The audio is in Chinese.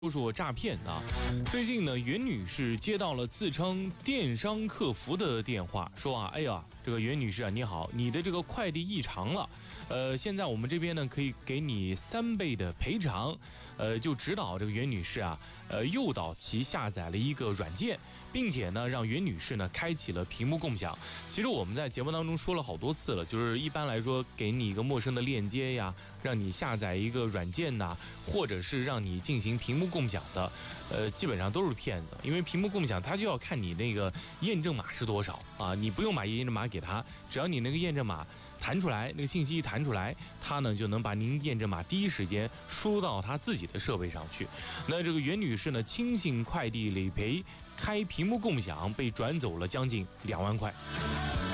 说说诈骗啊，最近呢，袁女士接到了自称电商客服的电话，说啊，哎呀，这个袁女士啊，你好，你的这个快递异常了，现在我们这边呢可以给你3倍的赔偿，就指导这个袁女士啊，诱导其下载了一个软件，并且呢让袁女士呢开启了屏幕共享。其实我们在节目当中说了好多次了，就是一般来说给你一个陌生的链接呀，让你下载一个软件呐，或者是让你进行屏幕共享的，基本上都是骗子，因为屏幕共享它就要看你那个验证码是多少啊，你不用把验证码给他，只要你那个验证码弹出来，那个信息一弹出来，他呢就能把您验证码第一时间输入到他自己的设备上去。那这个袁女士呢，轻信快递理赔开屏幕共享，被转走了将近2万块。